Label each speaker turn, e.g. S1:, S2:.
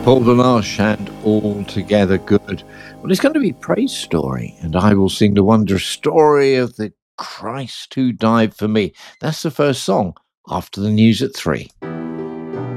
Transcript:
S1: Paul Ganache and All Together Good. Well, it's going to be Praise Story, and I will sing the wondrous story of the Christ who died for me. That's the first song after the news at 3.